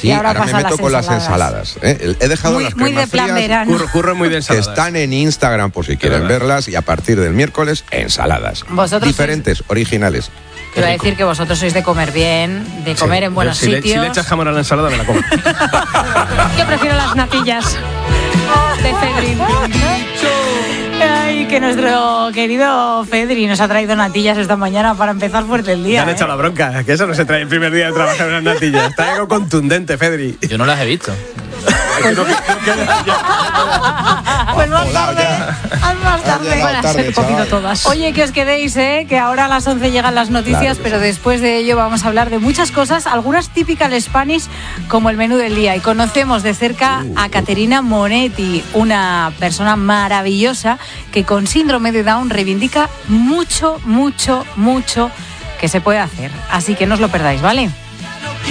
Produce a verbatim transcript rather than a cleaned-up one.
Sí, ahora, ahora me meto las con las ensaladas. ¿eh? He dejado muy, las cremas muy de plan frías. verano. Curro, curro muy de ensaladas. Que están en Instagram por si quieren verlas. Y a partir del miércoles, ensaladas. ¿Vosotros diferentes, sois... originales. Te iba a decir que vosotros sois de comer bien, de comer sí. en buenos si sitios. Le, si le echas jamón a la ensalada, me la como. Yo prefiero las natillas de Fedri. Ay, que nuestro querido Fedri nos ha traído natillas esta mañana para empezar fuerte el día. Me han ¿eh? echado la bronca, que eso no se trae el primer día de trabajar unas natillas. Está algo contundente, Fedri. Yo no las he visto. Pues, pues más tarde, más tarde. Van a ser poquito todas. Oye, que os quedéis, ¿eh? Que ahora a las once llegan las noticias, claro, pero sí. Después de ello vamos a hablar de muchas cosas, algunas typical Spanish, como el menú del día. Y conocemos de cerca uh, a Caterina Monetti, una persona maravillosa que con síndrome de Down reivindica mucho, mucho, mucho que se puede hacer. Así que no os lo perdáis, ¿vale?